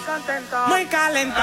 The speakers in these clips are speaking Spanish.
muy calentado.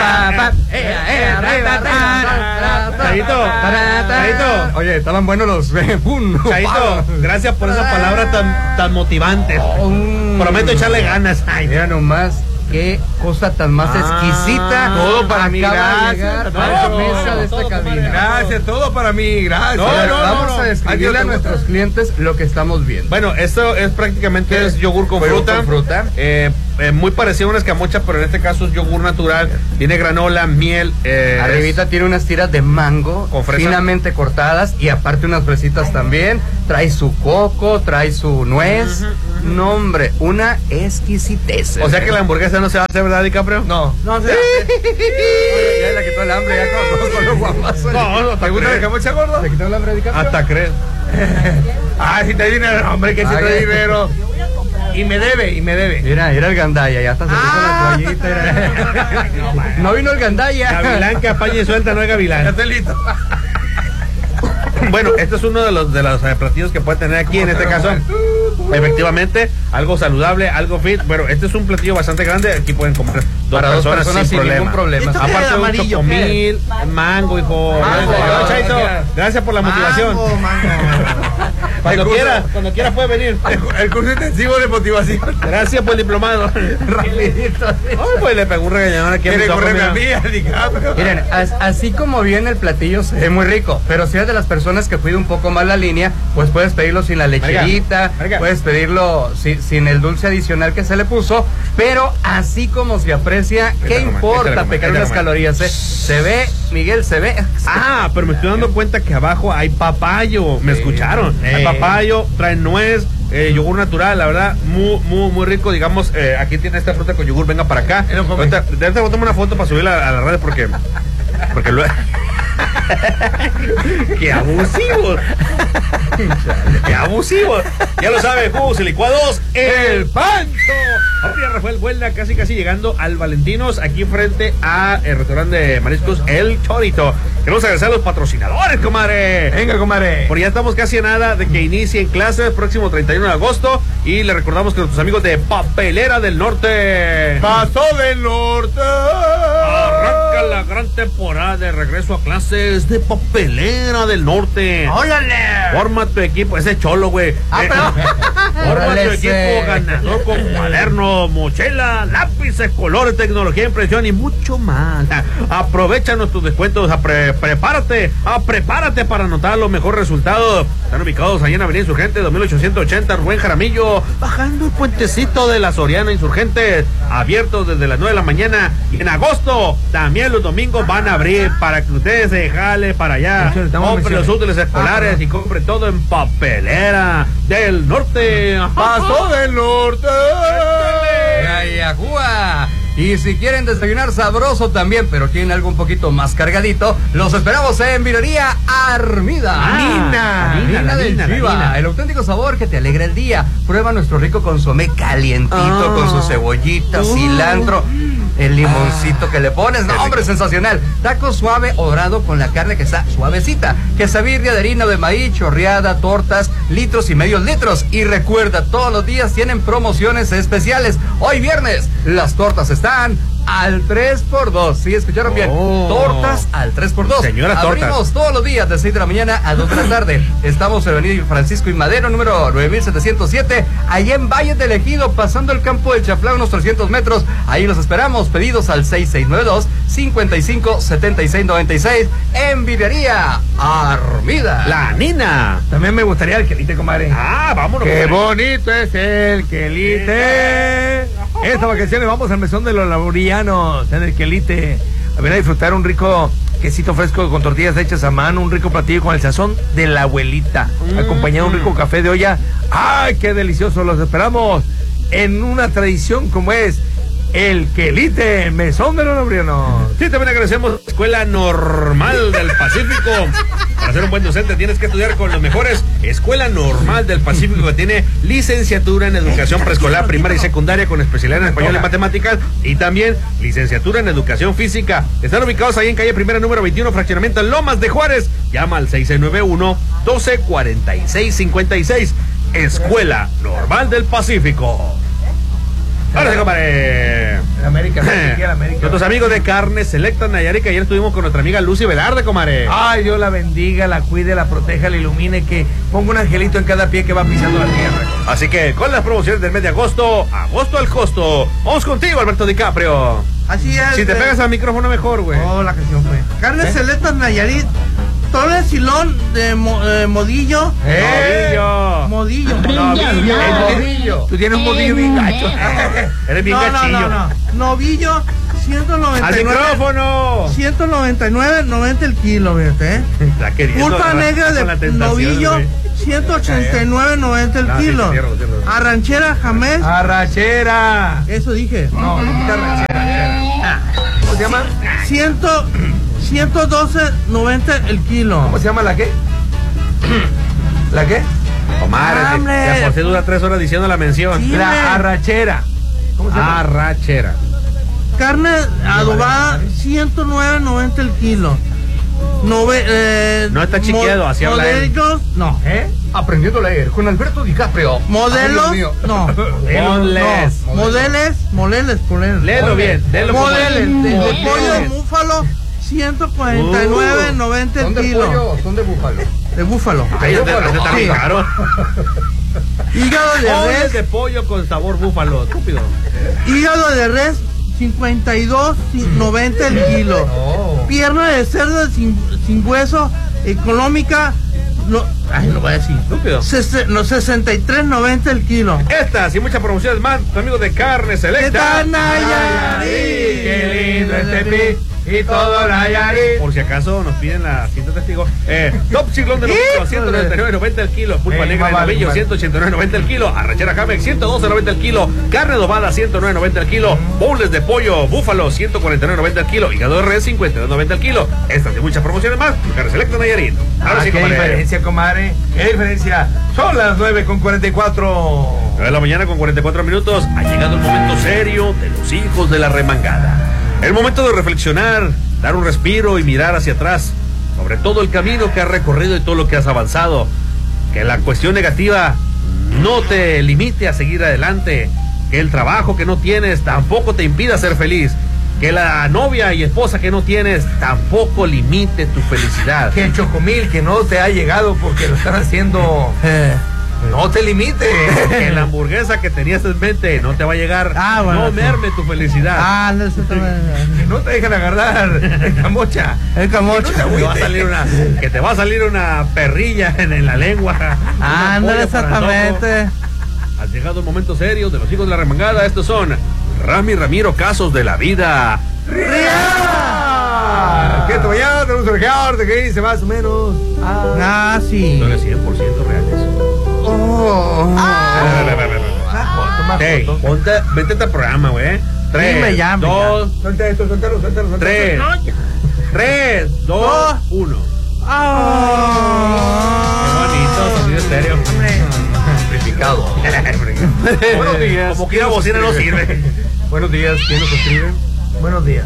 Chaito. Oye, estaban buenos los... Chaito, gracias por esa palabra tan motivante. Prometo echarle ganas. Ay, mira nomás. Qué cosa tan más exquisita. Todo para mí, gracias. A la mesa de esta cabina. Gracias, todo para mí, gracias. Vamos a describirle a nuestros clientes lo que estamos viendo. Bueno, esto es prácticamente es yogur con fruta. Muy parecido a una escamocha, pero en este caso es yogur natural. Tiene granola, miel. Arribita tiene unas tiras de mango finamente cortadas y aparte unas fresitas también. Trae su coco, trae su nuez. No, hombre, una exquisitez. O sea que la hamburguesa no se va a hacer, ¿verdad, DiCaprio? No se hace. Ya le quitó el hambre, ya con los guapazos. No, ¿te gusta la escamocha, gordo? ¿Le quitó el hambre, DiCaprio? Hasta crees. Si te dinero, hombre, que si te dinero. Y me debe. Mira el gandaya, ya está la toallita. No vino el gandaya. Gavilán que apaña y suelta, no es gavilán. Ya estoy listo. Bueno, este es uno de los platillos que puede tener aquí en este caso. Efectivamente, algo saludable, algo fit. Bueno, este es un platillo bastante grande. Aquí pueden comprar para dos personas sin ningún problema. Aparte de un chocomil, mango, hijo. Chaito, gracias por la motivación. Cuando quiera puede venir. El curso intensivo de motivación. Gracias por el diplomado. Rapidito. Pues le pegó un regañador aquí a mi amiga. Miren, así como viene el platillo, se ve muy rico. Pero si eres de las personas que cuida un poco más la línea, pues puedes pedirlo sin la lecherita, puedes pedirlo sin el dulce adicional que se le puso. Pero así como se aprecia, ¿qué importa pecar unas calorías? Se ve, Miguel, se ve. Pero me estoy dando cuenta que abajo hay papayo. ¿Me escucharon? Hay papayo, trae nuez, yogur natural, la verdad, muy rico. Digamos, aquí tiene esta fruta con yogur, venga para acá. Ahorita voy a tomar una foto para subirla a la red porque luego... ¡Qué abusivos! ¡Qué abusivos! Ya lo sabe, jugos y licuados, El Pancho. Ahora Rafael Buelna, casi llegando al Valentinos, aquí frente a el restaurante de mariscos El Chorito. Queremos agradecer a los patrocinadores, comadre. Venga, comadre. Porque ya estamos casi a nada de que inicien clases, próximo 31 de agosto. Y le recordamos que nuestros amigos de Papelera del Norte. ¡Paso del Norte! Arranca la gran temporada de regreso a clases de Papelera del Norte. ¡Órale! Forma tu equipo, ese cholo, güey. Forma tu equipo ganador con cuadernos, mochila, lápices, colores, tecnología, impresión y mucho más. Aprovecha nuestros descuentos. Prepárate para anotar los mejores resultados. Están ubicados allá en Avenida Insurgente 2880, Rubén Jaramillo, bajando el puentecito de la Soriana Insurgentes, abiertos desde las 9 de la mañana. Y en agosto también los domingos van a abrir para que ustedes se jale para allá. Compre los útiles escolares y compre todo en Papelera del Norte. ¡Paso del Norte! ¡Ayajúa! Y si quieren desayunar sabroso también, pero quieren algo un poquito más cargadito, los esperamos en Vinería Armida. Nina del Chiva, el auténtico sabor que te alegra el día. Prueba nuestro rico consomé calientito con su cebollita, cilantro, el limoncito que le pones. No, hombre, sensacional. Taco suave o dorado con la carne que está suavecita. Quesabirria de harina de maíz, chorreada, tortas, litros y medios litros. Y recuerda, todos los días tienen promociones especiales. Hoy viernes, las tortas están al 3x2. ¿Sí escucharon bien? Tortas al 3x2. Señora tortas. Abrimos todos los días de 6 de la mañana a 2 de la tarde. Estamos en Avenida Francisco y Madero, número 9707, allá en Valle del Ejido, pasando el campo del Chaflán, unos 300 metros. Ahí los esperamos. Pedidos al 6692-557696 en Vinería Armida. La Nina. También me gustaría el quelite, comadre. Vámonos. Qué bonito es el quelite. Esta vacaciones vamos al mesón de los laborianos en el quelite. A ver, a disfrutar un rico quesito fresco con tortillas hechas a mano, un rico platillo con el sazón de la abuelita, acompañado de un rico café de olla. ¡Ay, qué delicioso! Los esperamos en una tradición como es el quelite, mesón de los laborianos. Sí, también agradecemos Escuela Normal del Pacífico. Para ser un buen docente tienes que estudiar con los mejores. Escuela Normal del Pacífico, que tiene licenciatura en educación preescolar, primaria y secundaria con especialidad en español y matemáticas, y también licenciatura en educación física. Están ubicados ahí en calle Primera número 21, fraccionamiento en Lomas de Juárez. Llama al 6691-124656. Escuela Normal del Pacífico. Ahora sí, compadre. América, América. Nuestros amigos de Carne Selecta Nayarit, que ayer estuvimos con nuestra amiga Lucy Velarde, comadre. Ay, Dios la bendiga, la cuide, la proteja, la ilumine, que ponga un angelito en cada pie que va pisando la tierra. Así que con las promociones del mes de agosto, agosto al costo. Vamos contigo, Alberto DiCaprio. Así es. Si te pegas al micrófono mejor, güey. Oh, la canción fue. Carne Selecta Nayarit, todo el silón de modillo. Modillo. Modillo. Tú tienes un modillo bien gacho. Eres bien gachillo. No. Novillo, 199. ¡Al micrófono! 199.90 el kilo, fíjate, Está queriendo. Pulpa negra de novillo, 189.90 el kilo. Sí, cierro. Arranchera jamés. Arrachera. Eso dije. No, arrachera. ¿Cómo se llama? 112.90 el kilo. ¿Cómo se llama la qué? ¿La qué? Comadre, ya por si dura 3 horas diciendo la mención. Sí, La arrachera. ¿Cómo se llama? Arrachera. Carne adobada, 109.90 el kilo. No está chiqueado, así habla él. Modelos, no. Aprendiendo a leer con Alberto DiCaprio. Modelos, no. Modeles. Léelo bien, léelo. Modeles de pollo de búfalo, 149.90 el kilo. ¿Son de búfalo? De búfalo. Ahí está bien caro. Hígado de res. De pollo con sabor búfalo, estúpido. Hígado de res, 52.90 el kilo. Oh. Pierna de cerdo sin hueso, económica, lo voy a decir. Estúpido. 63.90 el kilo. Estas y muchas promociones más, tu amigo de Carne Selecta Nayarit. Qué lindo este pi y todo Nayarit. Por si acaso nos piden la cinta testigo. Top Chiclón de novillo, 199.90 el kilo. Pulpa negra de novillo, 189.90 el kilo. Arrachera Jamex, 112.90 el kilo. Carne adobada, 109.90 el kilo. Bowls de pollo búfalo, 149.90 el kilo. Hígado de res, 52.90 el kilo. Estas y muchas promociones más, Carne Selecta Nayarit. Ahora sí, ¿qué comadre? diferencia, comadre? ¿Qué diferencia? Son las 9:44. 9 de la mañana con 44 minutos. Ha llegado el momento serio de los hijos de la remangada. El momento de reflexionar, dar un respiro y mirar hacia atrás sobre todo el camino que has recorrido y todo lo que has avanzado. Que la cuestión negativa no te limite a seguir adelante. Que el trabajo que no tienes tampoco te impida ser feliz. Que la novia y esposa que no tienes tampoco limite tu felicidad. Que el chocomil que no te ha llegado porque lo están haciendo... No te limite. Que la hamburguesa que tenías en mente no te va a llegar. Bueno, no merme tu felicidad. Que no te dejan agarrar el camocha. Que te va a salir una perrilla en la lengua. Ándale, exactamente. Ha llegado el momento serio de los hijos de la remangada. Estos son Rami Ramiro, casos de la vida real. Que mañana tenemos un regidor que dice más o menos. Sí. Son 100% reales. Vete a este programa, güey. 3, 2, 3, 2, 1. Qué bonito, sonido estéreo. Amplificado. Buenos días. Como quiera bocina no sirve. Buenos días, ¿quién nos escribe? Buenos días.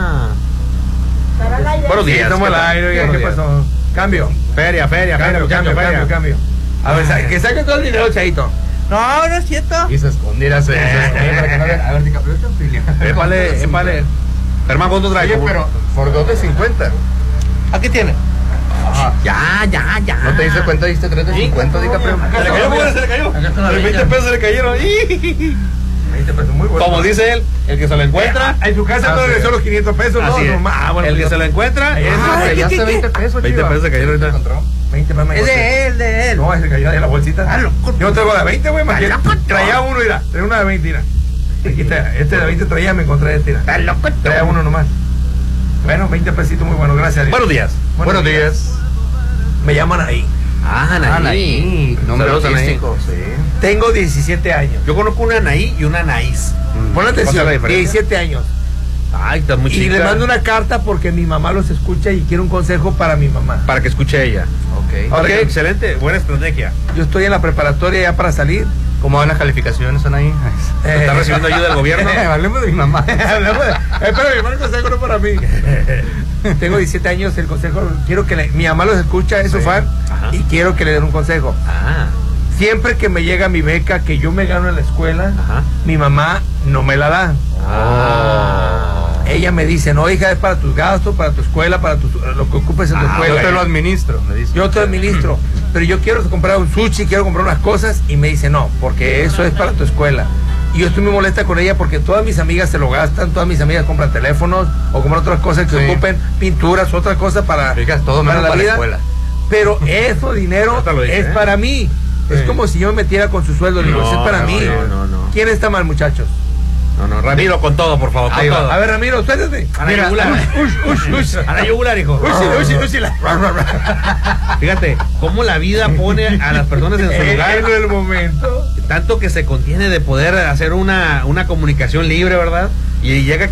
Buenos días. Estamos al aire. ¿Qué pasó? Cambio. Feria. Cambio. A ver, que saque todo el dinero, Chaito. No es cierto. Y se escondiera, se escondiera. A ver, DiCaprio, épale. Hermano, ¿cuánto trae? Oye, pero por 2.50. Aquí tiene. Ya. ¿No te diste cuenta? ¿Diste 3.50, DiCaprio? Se le cayó. Los 20 pesos se le cayeron. 20 pesos, muy bueno. Como dice él, el que se lo encuentra. En su casa no regresó los 500 pesos. El que se lo encuentra. Ya hace 20 pesos, 20 pesos se cayeron ahorita. 20 más. Es de él. No, se cayó de la bolsita. Yo traigo de 20, güey. Traía uno, mira. Traía una de 20, mira. Este de 20 traía, me encontré este. Traía uno nomás. Bueno, 20 pesitos, muy bueno, gracias. Buenos días. Buenos días. Me llaman ahí. Anaí. Nombre artístico, sí. Tengo 17 años. Yo conozco una Anaí y una Anaís. Pon atención, 17 años. Ay, está muy chica. Y le mando una carta porque mi mamá los escucha y quiero un consejo para mi mamá. Para que escuche ella. Ok, excelente, buena estrategia. Yo estoy en la preparatoria ya para salir. ¿Cómo van las calificaciones, Anaí? ¿Está recibiendo ayuda del gobierno? Hablemos de mi mamá. Pero mi mamá el consejo no para mí. Tengo 17 años, el consejo, quiero que mi mamá los escucha, es su fan, y quiero que le den un consejo. siempre que me llega mi beca que yo me gano en la escuela, mi mamá no me la da. Ella me dice, no, hija, es para tus gastos, para tu escuela, para lo que ocupes en tu escuela. Yo te lo administro, me dice. Yo te administro, pero yo quiero comprar un sushi, quiero comprar unas cosas, y me dice, no, porque eso es para tu escuela. Y yo estoy muy molesta con ella porque todas mis amigas se lo gastan, todas mis amigas compran teléfonos o compran otras cosas que ocupen, pinturas, otras cosas para, todo para la vida. La escuela. Pero eso dinero es para mí. Es como si yo me metiera con su sueldo, digo, eso es para mí. No. ¿Quién está mal, muchachos? No, Ramiro, con todo, por favor, con todo. A ver, Ramiro, suéltate. A la yugular. A la yugular, hijo. Fíjate, cómo la vida pone a las personas en su lugar. En el momento. Tanto que se contiene de poder hacer una comunicación libre, ¿verdad? Y llega